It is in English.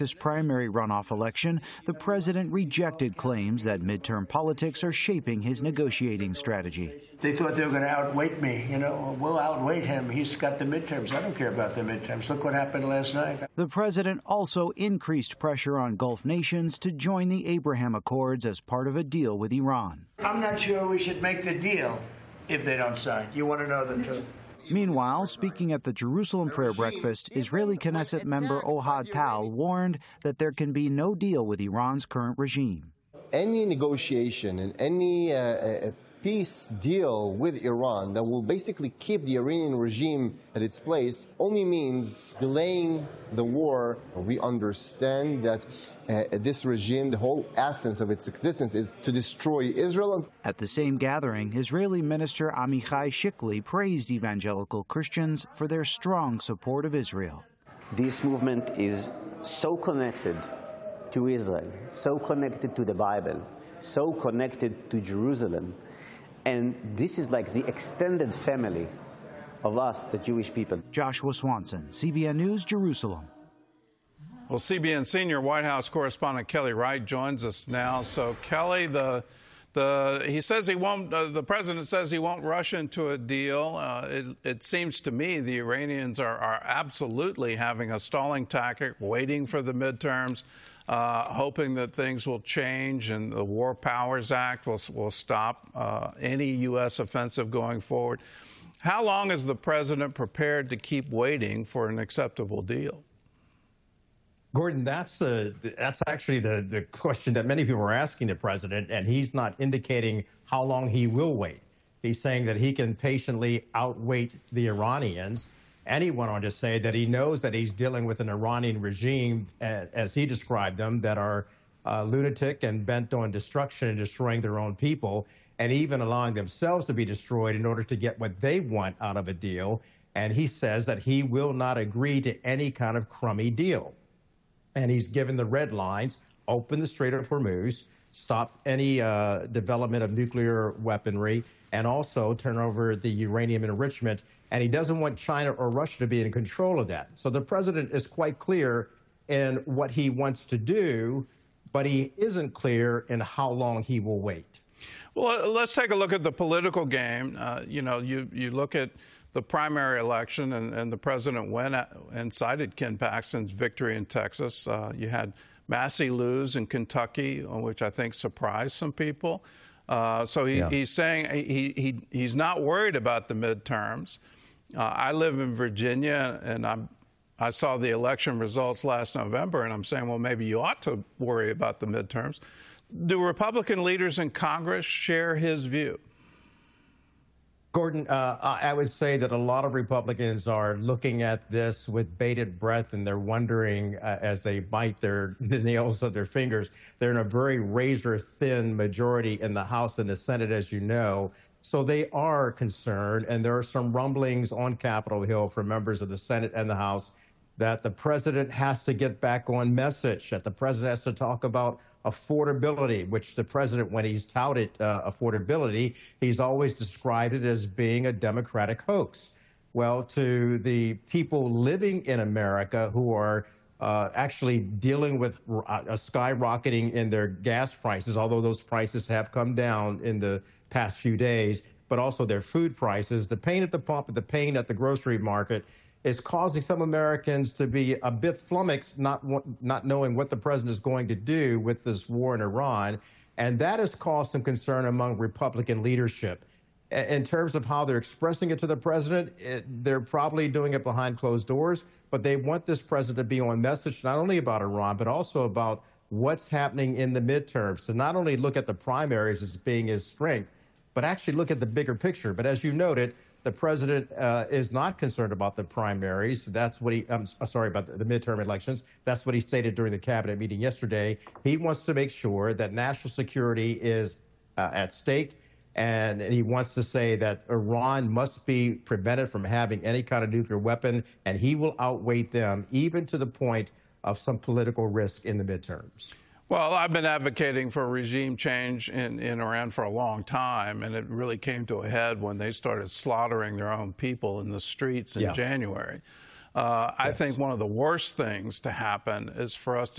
This primary runoff election, the president rejected claims that midterm politics are shaping his negotiating strategy. They thought they were going to outweight me. You know, we'll outweight him. He's got the midterms. I don't care about the midterms. Look what happened last night. The president also increased pressure on Gulf nations to join the Abraham Accords as part of a deal with Iran. I'm not sure we should make the deal if they don't sign. You want to know the truth? Meanwhile, speaking at the Jerusalem prayer breakfast, Israeli Knesset member Ohad Tal warned that there can be no deal with Iran's current regime. Any negotiation and any peace deal with Iran that will basically keep the Iranian regime at its place only means delaying the war. We understand that this regime, the whole essence of its existence is to destroy Israel. At the same gathering, Israeli Minister Amichai Shikli praised evangelical Christians for their strong support of Israel. This movement is so connected to Israel, so connected to the Bible, so connected to Jerusalem. And this is like the extended family of us, the Jewish people. Joshua Swanson, CBN News, Jerusalem. Well, CBN senior White House correspondent Kelly Wright joins us now. So, Kelly, he says he won't. The president says he won't rush into a deal. It seems to me the Iranians are absolutely having a stalling tactic, waiting for the midterms. Hoping that things will change and the War Powers Act will stop any U.S. offensive going forward. How long is the president prepared to keep waiting for an acceptable deal? Gordon, that's actually the question that many people are asking the president, and he's not indicating how long he will wait. He's saying that he can patiently outwait the Iranians. And he went on to say that he knows that he's dealing with an Iranian regime, as he described them, that are lunatic and bent on destruction and destroying their own people, and even allowing themselves to be destroyed in order to get what they want out of a deal. And he says that he will not agree to any kind of crummy deal. And he's given the red lines: open the Strait of Hormuz, stop any development of nuclear weaponry, and also turn over the uranium enrichment. And he doesn't want China or Russia to be in control of that. So the president is quite clear in what he wants to do, but he isn't clear in how long he will wait. Well, let's take a look at the political game. You look at the primary election, and the president went and cited Ken Paxton's victory in Texas. You had Massey lose in Kentucky, which I think surprised some people. So he's saying he's not worried about the midterms. I live in Virginia, and I saw the election results last November, and I'm saying, well, maybe you ought to worry about the midterms. Do Republican leaders in Congress share his view? Gordon, I would say that a lot of Republicans are looking at this with bated breath, and they're wondering as they bite the nails of their fingers. They're in a very razor-thin majority in the House and the Senate, as you know. So they are concerned, and there are some rumblings on Capitol Hill from members of the Senate and the House that the president has to get back on message, that the president has to talk about affordability, which the president, when he's touted affordability, he's always described it as being a Democratic hoax. Well, to the people living in America who are actually dealing with a skyrocketing in their gas prices, although those prices have come down in the past few days, but also their food prices, the pain at the pump and the pain at the grocery market is causing some Americans to be a bit flummoxed, not knowing what the president is going to do with this war in Iran. And that has caused some concern among Republican leadership. In terms of how they're expressing it to the president, they're probably doing it behind closed doors, but they want this president to be on message not only about Iran, but also about what's happening in the midterms, to not only look at the primaries as being his strength, but actually look at the bigger picture. But as you noted, the president is not concerned about the primaries. That's what about the midterm elections. That's what he stated during the cabinet meeting yesterday. He wants to make sure that national security is at stake. And he wants to say that Iran must be prevented from having any kind of nuclear weapon, and he will outweigh them, even to the point of some political risk in the midterms. Well, I've been advocating for regime change in Iran for a long time, and it really came to a head when they started slaughtering their own people in the streets in January. I think one of the worst things to happen is for us to